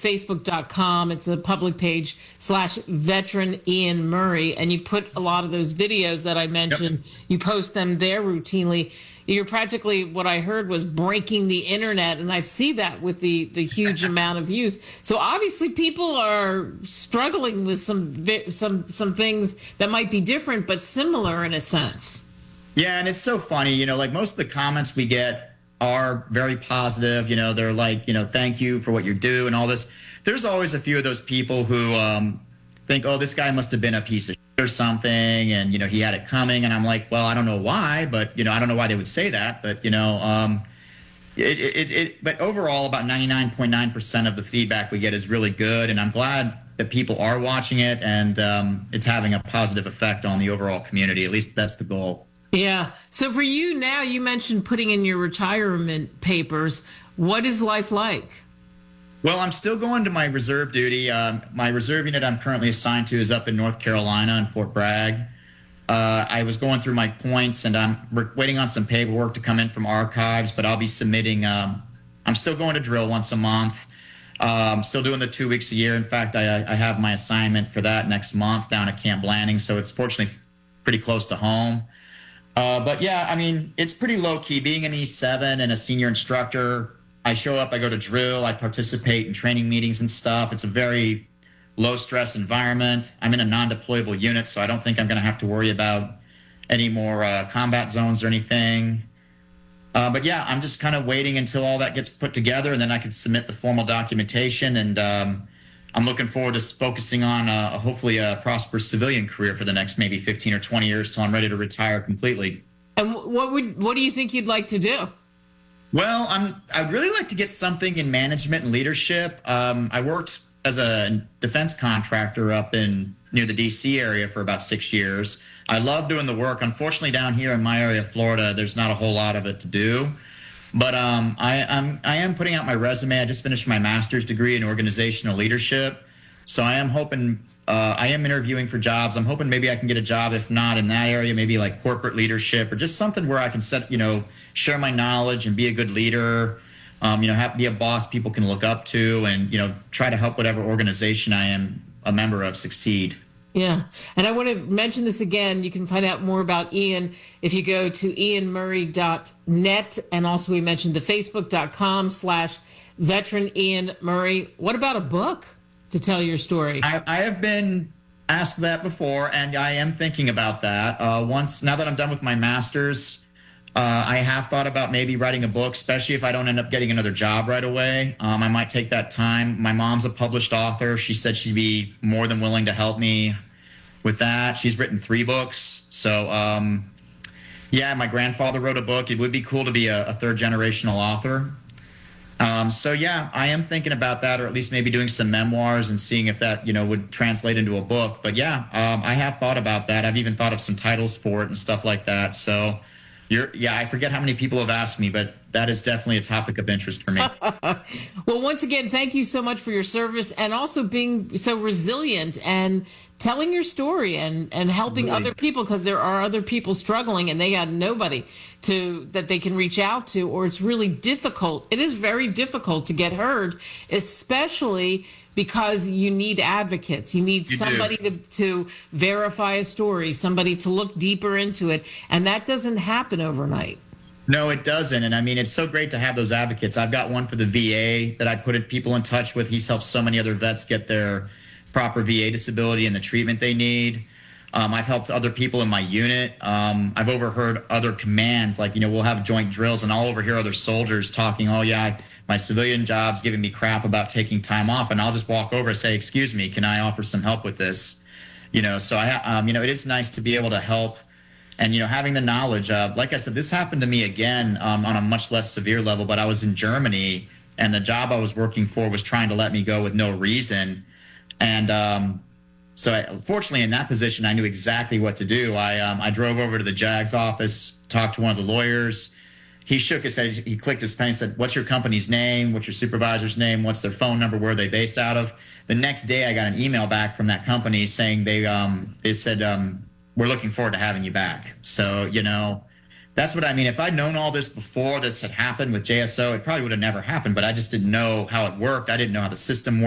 facebook.com. It's a public page /veteran Ian Murray. And you put a lot of those videos that I mentioned, you post them there routinely. You're practically, what I heard was breaking the internet. And I see that with the huge amount of views. So obviously people are struggling with some things that might be different, but similar in a sense. Yeah, and it's so funny, like most of the comments we get are very positive. They're like, thank you for what you do and all this. There's always a few of those people who think, oh, this guy must have been a piece of shit or something, and, he had it coming. And I'm like, well, I don't know why, but, I don't know why they would say that. But, but overall, about 99.9% of the feedback we get is really good. And I'm glad that people are watching it, and it's having a positive effect on the overall community. At least that's the goal. Yeah. So for you now, you mentioned putting in your retirement papers. What is life like? Well, I'm still going to my reserve duty. My reserve unit I'm currently assigned to is up in North Carolina in Fort Bragg. I was going through my points, and I'm waiting on some paperwork to come in from archives, but I'll be submitting. I'm still going to drill once a month. I'm still doing the 2 weeks a year. In fact, I have my assignment for that next month down at Camp Blanding, so it's fortunately pretty close to home. But yeah, I mean, it's pretty low key. Being an E7 and a senior instructor, I show up, I go to drill, I participate in training meetings and stuff. It's a very low stress environment. I'm in a non-deployable unit, so I don't think I'm going to have to worry about any more combat zones or anything. But yeah, I'm just kind of waiting until all that gets put together, and then I can submit the formal documentation. And I'm looking forward to focusing on hopefully a prosperous civilian career for the next maybe 15 or 20 years till I'm ready to retire completely. And what do you think you'd like to do? Well, I'd really like to get something in management and leadership. I worked as a defense contractor up near the D.C. area for about 6 years. I love doing the work. Unfortunately, down here in my area of Florida, there's not a whole lot of it to do. But I am putting out my resume. I just finished my master's degree in organizational leadership. So I am hoping, I am interviewing for jobs. I'm hoping maybe I can get a job, if not in that area, maybe like corporate leadership or just something where I can share my knowledge and be a good leader, be a boss people can look up to, and, try to help whatever organization I am a member of succeed. Yeah. And I want to mention this again. You can find out more about Ian if you go to ianmurray.net. And also we mentioned the facebook.com/veteran Ian Murray. What about a book to tell your story? I have been asked that before, and I am thinking about that. Now that I'm done with my master's, I have thought about maybe writing a book, especially if I don't end up getting another job right away. I might take that time. My mom's a published author. She said she'd be more than willing to help me with that. She's written 3 books. So, yeah, my grandfather wrote a book. It would be cool to be a third generational author. So, yeah, I am thinking about that, or at least maybe doing some memoirs and seeing if that, would translate into a book. But, yeah, I have thought about that. I've even thought of some titles for it and stuff like that. So, I forget how many people have asked me, but that is definitely a topic of interest for me. Well, once again, thank you so much for your service and also being so resilient and telling your story and helping other people, because there are other people struggling and they got nobody that they can reach out to, or it's really difficult. It is very difficult to get heard, especially because you need advocates. You need somebody to verify a story, somebody to look deeper into it. And that doesn't happen overnight. No, it doesn't. And I mean, it's so great to have those advocates. I've got one for the VA that I put people in touch with. He's helped so many other vets get their proper VA disability and the treatment they need. I've helped other people in my unit. I've overheard other commands, like, we'll have joint drills and I'll overhear other soldiers talking, oh, yeah, my civilian job's giving me crap about taking time off. And I'll just walk over and say, excuse me, can I offer some help with this? So it is nice to be able to help. And, having the knowledge of, like I said, this happened to me again on a much less severe level, but I was in Germany and the job I was working for was trying to let me go with no reason. And fortunately, in that position, I knew exactly what to do. I drove over to the JAG's office, talked to one of the lawyers. He shook his head. He clicked his pen and said, what's your company's name? What's your supervisor's name? What's their phone number? Where are they based out of? The next day, I got an email back from that company saying they said, we're looking forward to having you back. So, that's what I mean. If I'd known all this before this had happened with JSO, it probably would have never happened, but I just didn't know how it worked. I didn't know how the system worked.